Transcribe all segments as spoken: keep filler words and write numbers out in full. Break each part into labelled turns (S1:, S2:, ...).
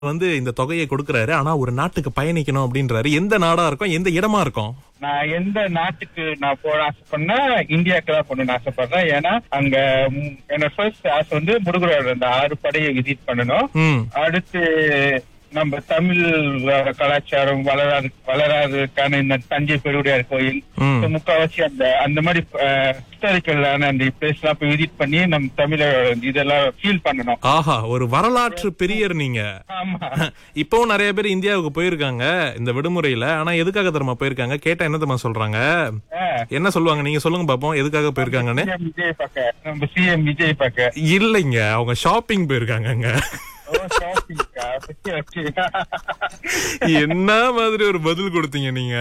S1: வந்து இந்த தொகையை கொடுக்கறாரு. ஆனா ஒரு நாட்டுக்கு பயணிக்கணும் அப்படின்றாரு. எந்த நாடா இருக்கும், எந்த இடமா இருக்கும்?
S2: நான் எந்த நாட்டுக்கு நான் போட ஆசைப்படனா இந்தியாவுக்கு தான் போகணும்னு ஆசைப்படுறேன். ஏன்னா அங்க ம், என்னோட ஃபர்ஸ்ட் ஆசை வந்து முருகரோட அந்த ஆறு படையை விசிட் பண்ணணும்.
S1: ம்.
S2: அடுத்து நம்ம தமிழ் கலாச்சாரம் வளராது வளராதுக்கான இந்த தஞ்சை பெருவுடையார் கோயில்,
S1: ம்.
S2: So, முக்காவாசி அந்த அந்த மாதிரி ஹிஸ்டாரிக்கலான அந்த பிளேஸ் எல்லாம் போய் விசிட் பண்ணி நம்ம தமிழ இதெல்லாம் ஃபீல் பண்ணணும்.
S1: ஆஹா, ஒரு வரலாற்று பிரியர் நீங்க.
S2: ஆமா.
S1: இப்பவும் நிறைய பேர் இந்தியாவுக்கு போயிருக்காங்க இந்த விடுமுறையில. ஆனா எதுக்காக தெரியுமா போயிருக்காங்க? கேட்டா என்ன தெரியுமா சொல்றாங்க? என்ன சொல்லுவாங்க? நீங்க சொல்லுங்க பாப்போம், எதுக்காக போயிருக்காங்கன்னு.
S2: சிஎம் விஜய் பார்க்க, நம்ம சிஎம் விஜய் பார்க்க
S1: இல்லைங்க, அவங்க ஷாப்பிங் போயிருக்காங்க. என்ன மாதிரி ஒரு பதில் கொடுத்தீங்க நீங்க?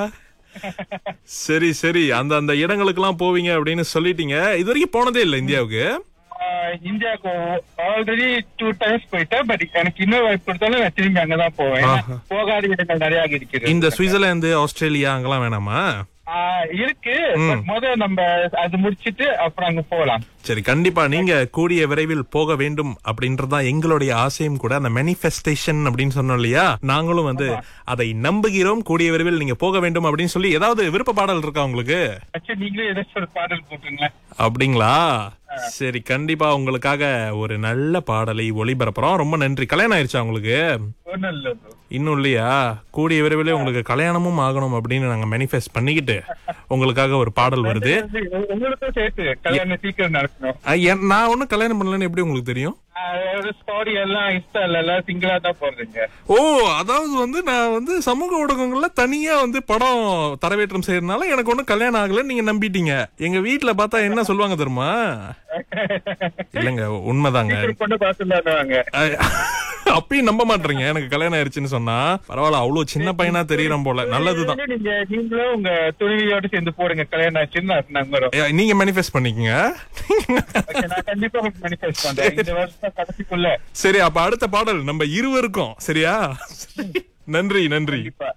S1: சரி சரி, அந்த அந்த இடங்களுக்கு எல்லாம் போவீங்க அப்படின்னு சொல்லிட்டீங்க. இது வரைக்கும் போனதே இல்ல இந்தியாவுக்கு?
S2: இந்தியாவுக்கு ஆல்ரெடி டூ டைம்ஸ் போயிட்டேன். பட் எனக்கு இன்னொரு வாய்ப்பு கொடுத்தாலும் நான் திரும்பி அங்கதான் போவேன். போகாத இடங்கள் நிறைய இருக்குது.
S1: இந்த சுவிட்சர்லாந்து, ஆஸ்திரேலியா அங்கெல்லாம் வேணாமா?
S2: இருக்கு. முதல்ல நம்ம அது முடிச்சிட்டு அப்புறம் அங்க போகலாம்.
S1: சரி, கண்டிப்பா நீங்க கூடிய விரைவில் போக வேண்டும் அப்படின்றதுதான் எங்களுடைய ஆசையும் கூட. அந்த மேனிஃபெஸ்டேஷன் அப்படின்னு சொன்னோம் இல்லையா, நாங்களும் வந்து அதை நம்புகிறோம். கூடிய விரைவில் நீங்க போக வேண்டும் அப்படின்னு சொல்லி. ஏதாவது விருப்ப பாடல் இருக்கா உங்களுக்கு?
S2: நீங்களே ஏதாச்சும் ஒரு பாடல் போட்டுங்களேன்.
S1: அப்படிங்களா? சரி, கண்டிப்பா உங்களுக்காக ஒரு நல்ல பாடலை ஒளிபரப்புறோம். ரொம்ப நன்றி. கல்யாணம் ஆயிடுச்சா உங்களுக்கு? இன்னும் இல்லையா? கூடிய விரைவில் உங்களுக்கு கல்யாணமும் ஆகணும் அப்படின்னு நாங்க மேனிஃபெஸ்ட் பண்ணிக்கிட்டு உங்களுக்காக ஒரு பாடல் வருது.
S2: உங்களுக்கும் சேர்த்து கல்யாணம் சீக்கிரம் நடக்கணும்.
S1: என்- நான் ஒன்னும் கல்யாணம் பண்ணலன்னு எப்படி உங்களுக்கு தெரியும்?
S2: ஸ்டோரி எல்லாம் இன்ஸ்டால எல்லாம் சிங்கிளா தான் போடுறீங்க.
S1: ஓ, அதாவது வந்து நான் வந்து சமூக ஊடகங்கள்ல தனியா வந்து படம் தரவேற்றம் செய்யறதுனால எனக்கு ஒண்ணும் கல்யாணம் ஆகலன்னு நீங்க நம்பிட்டீங்க. எங்க வீட்டுல பார்த்தா என்ன சொல்லுவாங்க தெரியுமா? இல்லங்க, உண்மைதாங்க.
S2: பொண்ணு பாத்துலாங்க.
S1: அப்பயும் நம்ப மாட்டீங்க எனக்கு கல்யாணம் ஆயிடுச்சுன்னு சொன்னா. பரவாயில்ல, அவ்வளவு சின்ன பையனா தெரியறோம் போல. நல்லதுதான்.
S2: நீங்க நீங்களும் உங்க துணைவியோட சேர்ந்து போடுங்க, கல்யாணம் ஆச்சுன்னு நம்புறோம்.
S1: ஏ, நீங்க மேனிஃபெஸ்ட் பண்ணிக்கங்க.
S2: நான் கண்டிப்பா மேனிஃபெஸ்ட் பண்றேன் இந்த வருஷம் கடைசிக்குள்ள.
S1: சரி, அப்ப அடுத்த பாடல் நம்ம இருவருக்கும். சரியா? நன்றி நன்றி.